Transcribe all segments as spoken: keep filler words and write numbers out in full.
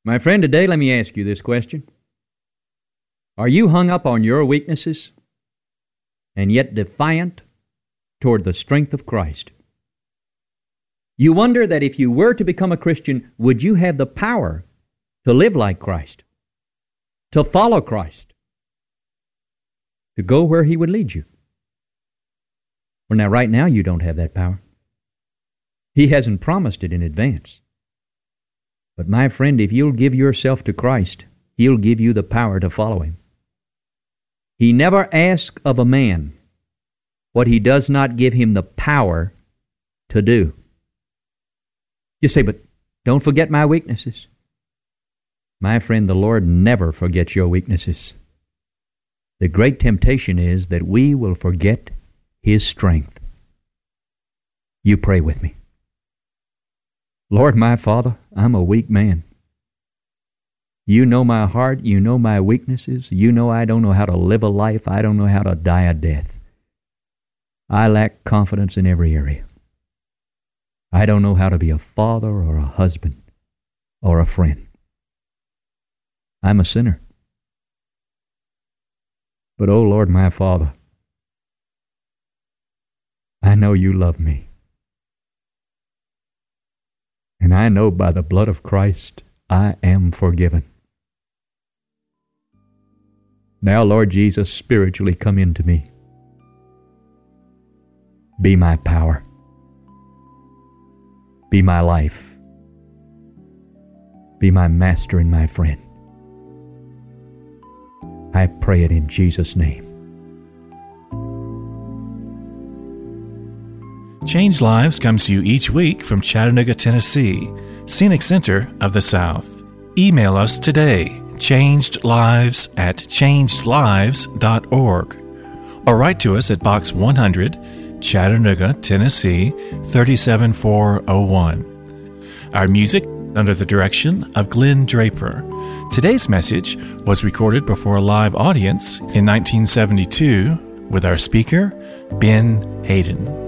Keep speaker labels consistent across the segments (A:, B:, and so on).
A: My friend, today let me ask you this question. Are you hung up on your weaknesses and yet defiant toward the strength of Christ? You wonder that if you were to become a Christian, would you have the power to live like Christ, to follow Christ, to go where He would lead you? Well, now, right now, you don't have that power. He hasn't promised it in advance. But my friend, if you'll give yourself to Christ, He'll give you the power to follow Him. He never asks of a man what He does not give him the power to do. You say, but don't forget my weaknesses. My friend, the Lord never forgets your weaknesses. The great temptation is that we will forget His strength. You pray with me. Lord, my Father, I'm a weak man. You know my heart. You know my weaknesses. You know I don't know how to live a life. I don't know how to die a death. I lack confidence in every area. I don't know how to be a father or a husband or a friend. I'm a sinner. But, oh Lord, my Father, I know You love me. And I know by the blood of Christ I am forgiven. Now, Lord Jesus, spiritually come into me. Be my power. Be my life. Be my master and my friend. I pray it in Jesus' name.
B: Changed Lives comes to you each week from Chattanooga, Tennessee, Scenic Center of the South. Email us today, changedlives at changedlives dot org, or write to us at Box one hundred, Chattanooga, Tennessee, three seven four oh one. Our music under the direction of Glenn Draper. Today's message was recorded before a live audience in nineteen seventy-two with our speaker, Ben Hayden.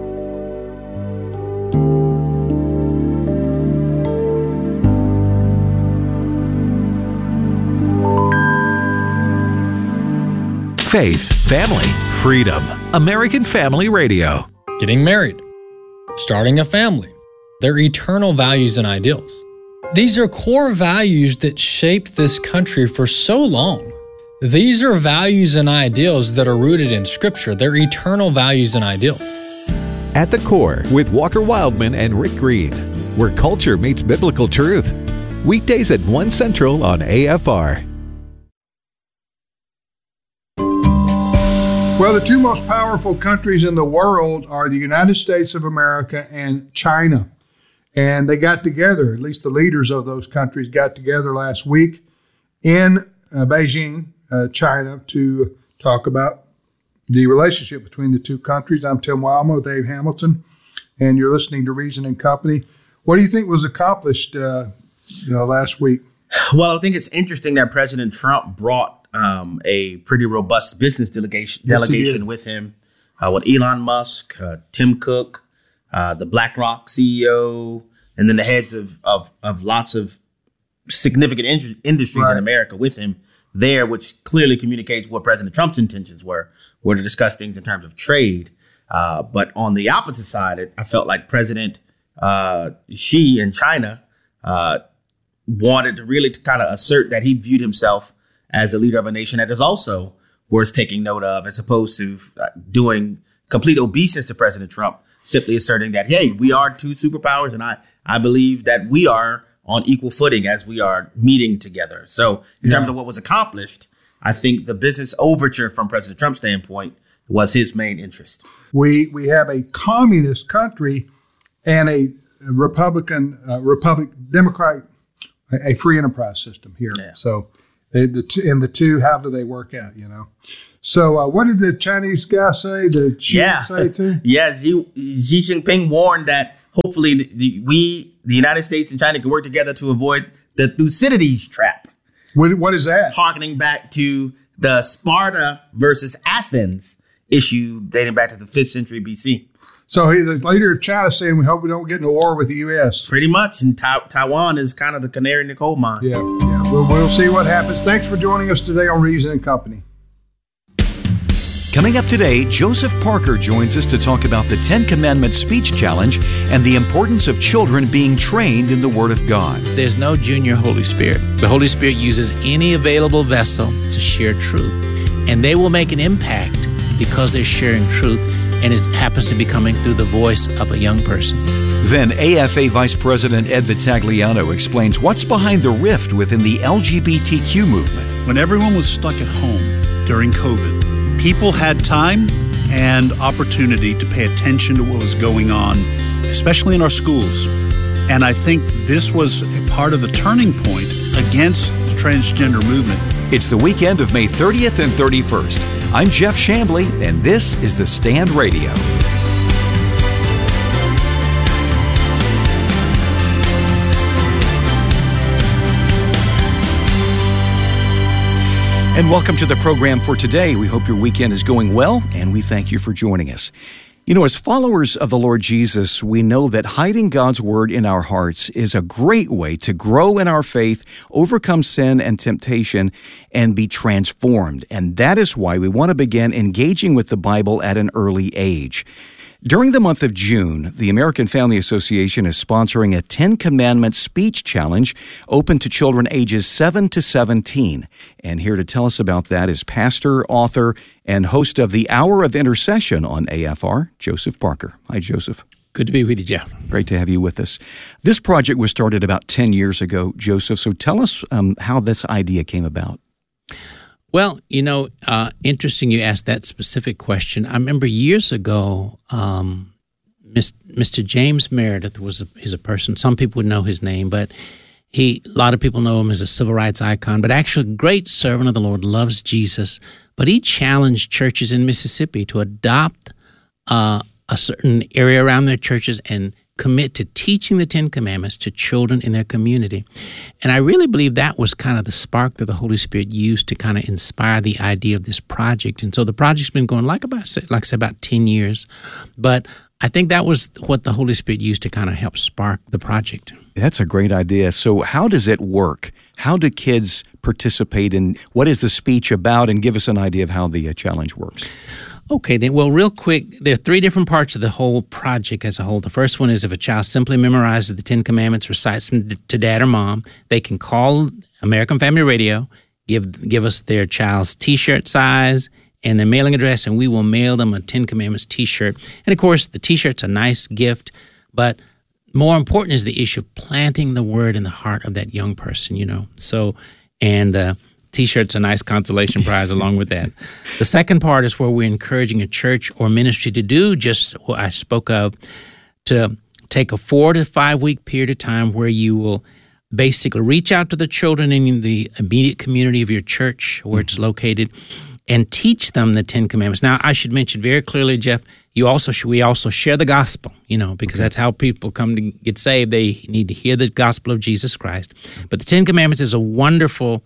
C: Faith, family, freedom. American Family Radio.
D: Getting married, starting a family, their eternal values and ideals. These are core values that shaped this country for so long. These are values and ideals that are rooted in Scripture. They're eternal values and ideals.
C: At the Core with Walker Wildman and Rick Green, where culture meets biblical truth. Weekdays at one Central on A F R.
E: Well, the two most powerful countries in the world are the United States of America and China. And they got together, at least the leaders of those countries got together last week in uh, Beijing, uh, China, to talk about the relationship between the two countries. I'm Tim Wildman, Dave Hamilton, and you're listening to Reason and Company. What do you think was accomplished uh, you know, last week?
F: Well, I think it's interesting that President Trump brought um, a pretty robust business delegation,
E: yes,
F: delegation with him, uh, with Elon Musk, uh, Tim Cook, uh, the BlackRock C E O, and then the heads of of, of lots of significant in- industries right. in America with him there, which clearly communicates what President Trump's intentions were, were to discuss things in terms of trade. Uh, but on the opposite side, it, I felt like President uh, Xi in China uh, wanted to really to kind of assert that he viewed himself as the leader of a nation that is also worth taking note of, as opposed to uh, doing complete obeisance to President Trump, simply asserting that, hey, we are two superpowers, and I, I believe that we are on equal footing as we are meeting together. So in yeah. terms of what was accomplished, I think the business overture from President Trump's standpoint was his main interest.
E: We we have a communist country and a Republican, uh, Republic, Democratic, a, a free enterprise system here. Yeah. So they, the two, and the two, how do they work out, you know? So uh, what did the Chinese guy say, the Xi
F: yeah.
E: say too?
F: yeah, Xi, Xi Jinping warned that hopefully the, the, we, the United States and China, can work together to avoid the Thucydides trap.
E: What, what is that?
F: Harkening back to the Sparta versus Athens issue dating back to the fifth century B C.
E: So he, the leader of China saying, we hope we don't get in a war with the U S.
F: Pretty much. And Ta- Taiwan is kind of the canary in the coal mine.
E: Yeah, yeah. We'll, we'll see what happens. Thanks for joining us today on Reason and Company.
G: Coming up today, Joseph Parker joins us to talk about the Ten Commandments Speech Challenge and the importance of children being trained in the Word of God.
H: There's no junior Holy Spirit. The Holy Spirit uses any available vessel to share truth, and they will make an impact because they're sharing truth, and it happens to be coming through the voice of a young person.
G: Then A F A Vice President Ed Vitagliano explains what's behind the rift within the L G B T Q movement.
I: When everyone was stuck at home during COVID, people had time and opportunity to pay attention to what was going on, especially in our schools. And I think this was a part of the turning point against the transgender movement.
G: It's the weekend of May thirtieth and thirty-first. I'm Jeff Chambly, and this is The Stand Radio. And welcome to the program for today. We hope your weekend is going well, and we thank you for joining us. You know, as followers of the Lord Jesus, we know that hiding God's Word in our hearts is a great way to grow in our faith, overcome sin and temptation, and be transformed. And that is why we want to begin engaging with the Bible at an early age. During the month of June, the American Family Association is sponsoring a Ten Commandments Speech Challenge open to children ages seven to seventeen. And here to tell us about that is pastor, author, and host of the Hour of Intercession on A F R, Joseph Parker. Hi, Joseph.
H: Good to be with you, Jeff.
G: Great to have you with us. This project was started about ten years ago, Joseph, so tell us um, how this idea came about.
H: Well, you know, uh, interesting you asked that specific question. I remember years ago, um, Mister James Meredith was a, is a person, some people would know his name, but he a lot of people know him as a civil rights icon, but actually a great servant of the Lord, loves Jesus. But he challenged churches in Mississippi to adopt uh, a certain area around their churches and commit to teaching the Ten Commandments to children in their community. And I really believe that was kind of the spark that the Holy Spirit used to kind of inspire the idea of this project. And so the project's been going like about, like I said, about ten years. But I think that was what the Holy Spirit used to kind of help spark the project.
G: That's a great idea. So how does it work? How do kids participate in what is the speech about? And give us an idea of how the uh, challenge works.
H: Okay, then, well, real quick, there are three different parts of the whole project as a whole. The first one is if a child simply memorizes the Ten Commandments, recites them to dad or mom, they can call American Family Radio, give give us their child's T-shirt size and their mailing address, and we will mail them a Ten Commandments T-shirt. And, of course, the T-shirt's a nice gift, but more important is the issue of planting the Word in the heart of that young person, you know. So, and uh T-shirt's a nice consolation prize along with that. The second part is where we're encouraging a church or ministry to do just what I spoke of, to take a four to five week period of time where you will basically reach out to the children in the immediate community of your church where it's located and teach them the Ten Commandments. Now, I should mention very clearly, Jeff, you also we also share the gospel, you know, because that's how people come to get saved. They need to hear the gospel of Jesus Christ. But the Ten Commandments is a wonderful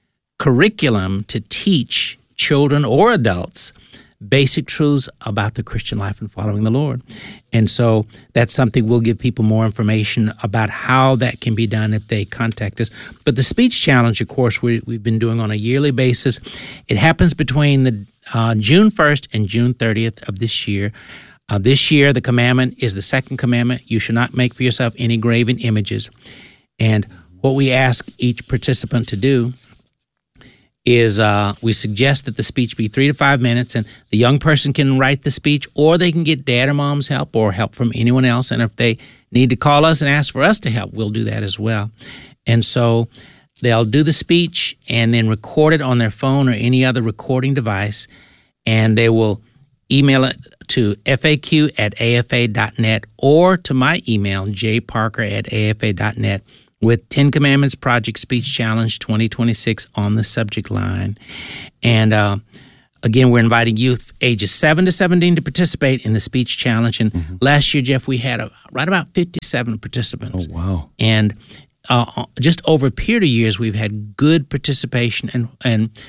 H: curriculum to teach children or adults basic truths about the Christian life and following the Lord. And so that's something we'll give people more information about how that can be done if they contact us. But the speech challenge, of course, we, we've been doing on a yearly basis. It happens between the uh, June first and June thirtieth of this year. Uh, this year, the commandment is the second commandment. You should not make for yourself any graven images. And what we ask each participant to do is uh, we suggest that the speech be three to five minutes, and the young person can write the speech, or they can get dad or mom's help or help from anyone else. And if they need to call us and ask for us to help, we'll do that as well. And so they'll do the speech and then record it on their phone or any other recording device, and they will email it to F A Q at A F A dot net or to my email, j parker at A F A dot net. with Ten Commandments Project Speech Challenge twenty twenty-six on the subject line. And uh, again, we're inviting youth ages seven to seventeen to participate in the speech challenge. And mm-hmm. last year, Jeff, we had a, right about fifty-seven participants.
G: Oh, wow.
H: And uh, just over a period of years, we've had good participation. And, and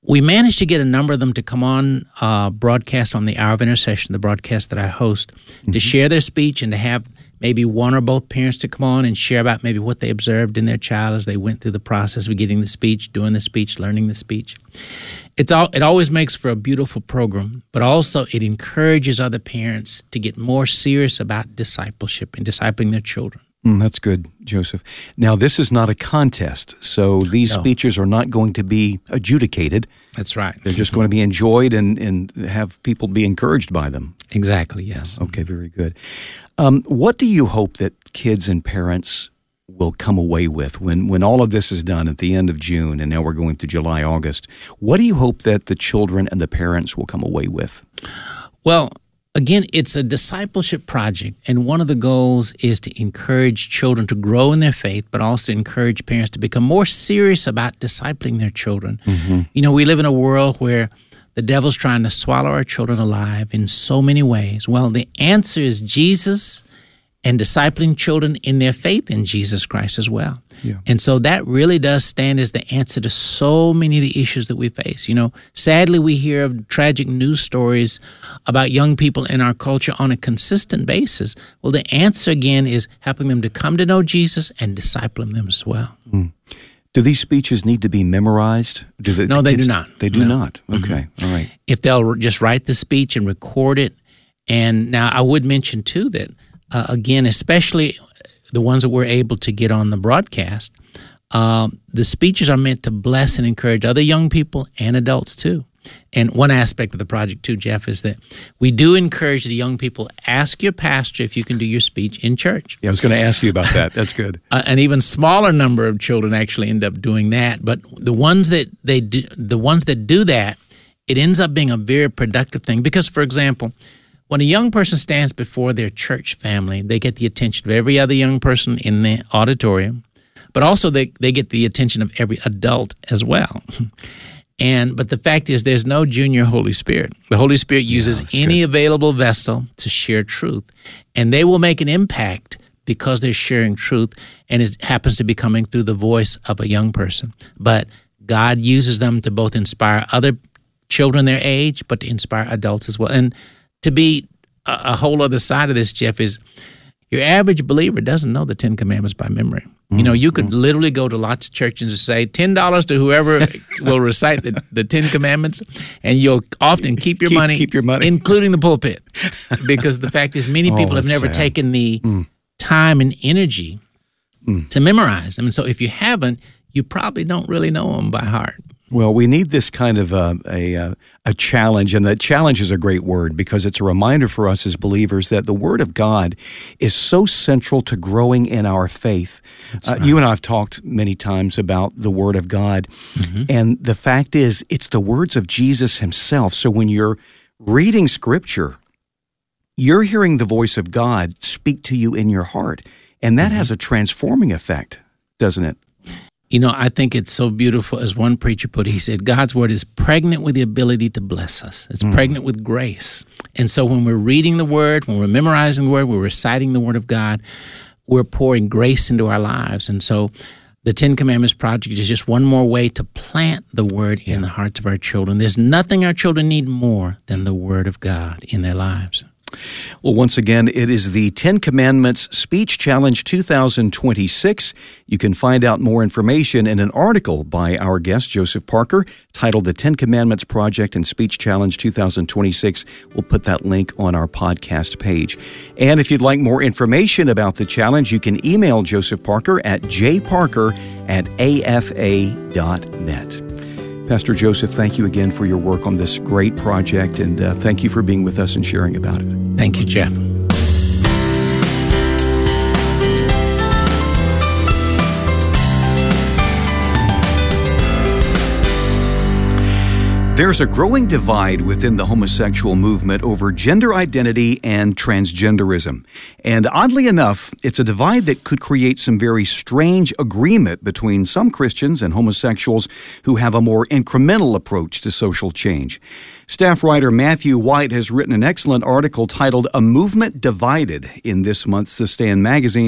H: we managed to get a number of them to come on uh, broadcast on the Hour of Intercession, the broadcast that I host, mm-hmm. to share their speech and to have maybe one or both parents to come on and share about maybe what they observed in their child as they went through the process of getting the speech, doing the speech, learning the speech. It's all, it always makes for a beautiful program, but also it encourages other parents to get more serious about discipleship and discipling their children.
G: Mm, that's good, Joseph. Now, this is not a contest, so these
H: No.
G: speeches are not going to be adjudicated.
H: That's right.
G: They're just going to be enjoyed and, and have people be encouraged by them.
H: Exactly, yes.
G: Okay, very good. Um, what do you hope that kids and parents will come away with when, when all of this is done at the end of June and now we're going through July, August? What do you hope that the children and the parents will come away with?
H: Well, again, it's a discipleship project, and one of the goals is to encourage children to grow in their faith, but also to encourage parents to become more serious about discipling their children. Mm-hmm. You know, we live in a world where the devil's trying to swallow our children alive in so many ways. Well, the answer is Jesus and discipling children in their faith in Jesus Christ as well. Yeah. And so that really does stand as the answer to so many of the issues that we face. You know, sadly, we hear of tragic news stories about young people in our culture on a consistent basis. Well, the answer, again, is helping them to come to know Jesus and discipling them as well.
G: Mm. Do these speeches need to be memorized? Do the
H: no, they
G: kids,
H: do not.
G: They do
H: no.
G: not. Okay, mm-hmm. All right.
H: If they'll just write the speech and record it. And now I would mention, too, that, uh, again, especially the ones that we're able to get on the broadcast, um, the speeches are meant to bless and encourage other young people and adults, too. And one aspect of the project, too, Jeff, is that we do encourage the young people, ask your pastor if you can do your speech in church.
G: Yeah, I was going to ask you about that. That's good.
H: uh, an even smaller number of children actually end up doing that. But the ones that they do, the ones that do that, it ends up being a very productive thing. Because, for example, when a young person stands before their church family, they get the attention of every other young person in the auditorium, but also they, they get the attention of every adult as well. And but the fact is there's no junior Holy Spirit. The Holy Spirit uses yeah, any good. available vessel to share truth, and they will make an impact because they're sharing truth, and it happens to be coming through the voice of a young person. But God uses them to both inspire other children their age, but to inspire adults as well. And to be a, a whole other side of this, Jeff, is your average believer doesn't know the Ten Commandments by memory. Mm-hmm. You know, you could literally go to lots of churches and say ten dollars to whoever will recite the, the Ten Commandments, and you'll often keep your
G: keep,
H: money,
G: keep your money,
H: including the pulpit. Because the fact is many people oh, have never sad. taken the mm. time and energy mm. to memorize them. And so if you haven't, you probably don't really know them by heart.
G: Well, we need this kind of uh, a uh, a challenge, and that challenge is a great word because it's a reminder for us as believers that the Word of God is so central to growing in our faith. Uh, right. You and I have talked many times about the Word of God, mm-hmm. and the fact is it's the words of Jesus himself. So when you're reading Scripture, you're hearing the voice of God speak to you in your heart, and that mm-hmm. has a transforming effect, doesn't it?
H: You know, I think it's so beautiful, as one preacher put it, he said, God's Word is pregnant with the ability to bless us. It's mm. pregnant with grace. And so when we're reading the Word, when we're memorizing the Word, we're reciting the Word of God, we're pouring grace into our lives. And so the Ten Commandments Project is just one more way to plant the Word yeah. in the hearts of our children. There's nothing our children need more than the Word of God in their lives.
G: Well, once again, it is the Ten Commandments Speech Challenge two thousand twenty-six. You can find out more information in an article by our guest, Joseph Parker, titled The Ten Commandments Project and Speech Challenge two thousand twenty-six. We'll put that link on our podcast page. And if you'd like more information about the challenge, you can email Joseph Parker at jparker at a f a dot net. Pastor Joseph, thank you again for your work on this great project, and uh, thank you for being with us and sharing about it.
H: Thank you, Jeff.
G: There's a growing divide within the homosexual movement over gender identity and transgenderism. And oddly enough, it's a divide that could create some very strange agreement between some Christians and homosexuals who have a more incremental approach to social change. Staff writer Matthew White has written an excellent article titled A Movement Divided in this month's The Stand magazine.